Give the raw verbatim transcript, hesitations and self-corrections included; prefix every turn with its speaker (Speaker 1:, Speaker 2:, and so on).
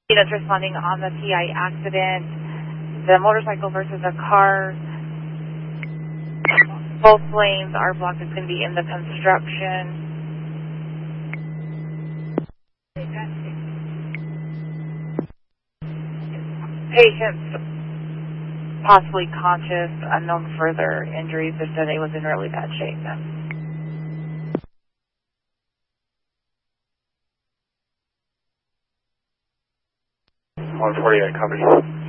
Speaker 1: Units responding on the P I accident, the motorcycle versus a car. Both lanes are blocked. It's going to be in the construction. Patients possibly conscious, unknown further injuries. They said he was in really bad shape.
Speaker 2: one forty-eight, copy.